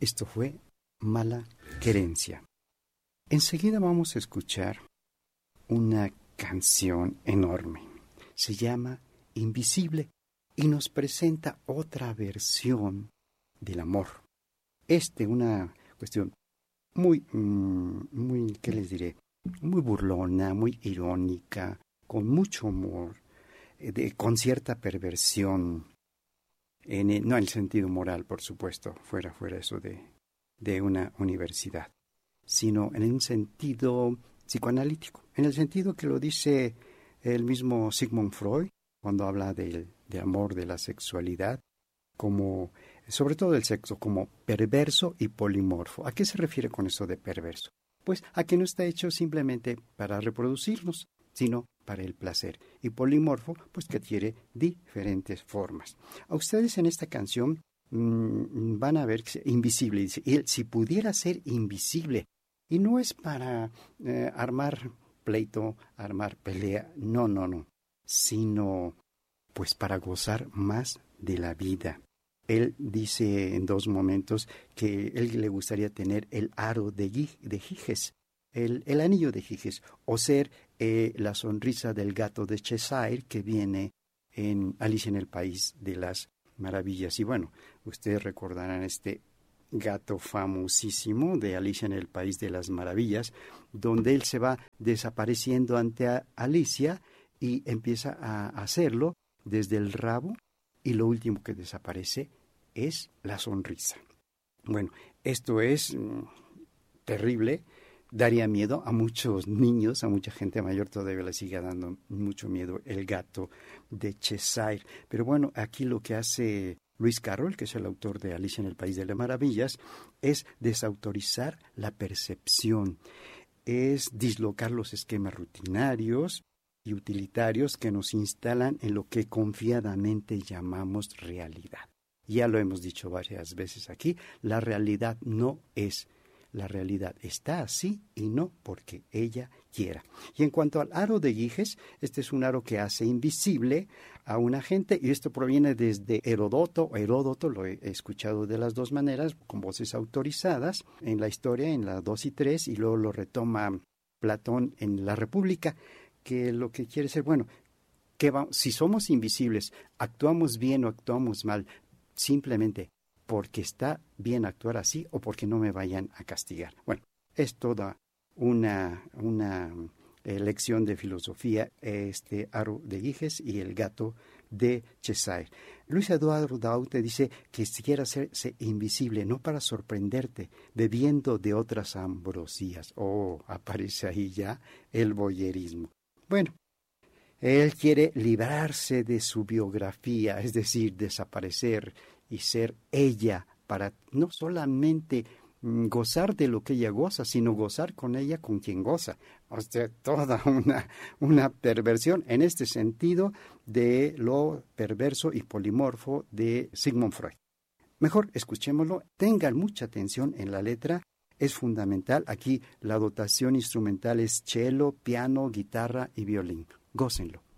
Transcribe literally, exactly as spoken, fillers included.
Esto fue Mala Querencia. Enseguida vamos a escuchar una canción enorme. Se llama Invisible y nos presenta otra versión del amor. Este, una cuestión muy, muy, ¿qué les diré? Muy burlona, muy irónica, con mucho humor, de, con cierta perversión, en el, no en el sentido moral, por supuesto, fuera, fuera eso de, de una universidad, sino en un sentido psicoanalítico, en el sentido que lo dice el mismo Sigmund Freud, cuando habla del, del amor, de la sexualidad, como, sobre todo el sexo, como perverso y polimorfo. ¿A qué se refiere con eso de perverso? Pues a que no está hecho simplemente para reproducirnos, sino para el placer. Y polimorfo, pues que adquiere diferentes formas. A ustedes en esta canción mmm, van a ver que es invisible. Dice, él si pudiera ser invisible. Y no es para eh, armar pleito, armar pelea. No, no, no. Sino pues para gozar más de la vida. Él dice en dos momentos que él le gustaría tener el aro de, de Giges, el, el anillo de Giges, o ser eh, la sonrisa del gato de Cheshire que viene en Alicia en el País de las Maravillas. Y bueno, ustedes recordarán este gato famosísimo de Alicia en el País de las Maravillas, donde él se va desapareciendo ante a Alicia y empieza a hacerlo desde el rabo, y lo último que desaparece es la sonrisa. Bueno, esto es mm, terrible, daría miedo a muchos niños, a mucha gente mayor todavía le sigue dando mucho miedo el gato de Cheshire. Pero bueno, aquí lo que hace Lewis Carroll, que es el autor de Alicia en el País de las Maravillas, es desautorizar la percepción, es dislocar los esquemas rutinarios y utilitarios que nos instalan en lo que confiadamente llamamos realidad. Ya lo hemos dicho varias veces aquí, la realidad no es, la realidad está así y no porque ella quiera. Y en cuanto al aro de Giges, este es un aro que hace invisible a una gente, y esto proviene desde Heródoto, o Heródoto, lo he escuchado de las dos maneras, con voces autorizadas, en la historia, en la dos y tres, y luego lo retoma Platón en la República, que lo que quiere ser, bueno, que va, si somos invisibles, actuamos bien o actuamos mal, simplemente porque está bien actuar así o porque no me vayan a castigar. Bueno, es toda una, una eh, lección de filosofía, este aro de Giges y el gato de Cheshire. Luis Eduardo Daute dice que si quiere hacerse invisible, no para sorprenderte, bebiendo de otras ambrosías. Oh, aparece ahí ya el voyerismo. Bueno, él quiere librarse de su biografía, es decir, desaparecer y ser ella, para no solamente mm, gozar de lo que ella goza, sino gozar con ella con quien goza. O sea, toda una, una perversión en este sentido de lo perverso y polimorfo de Sigmund Freud. Mejor escuchémoslo, tengan mucha atención en la letra. Es fundamental, aquí la dotación instrumental es cello, piano, guitarra y violín. Gócenlo.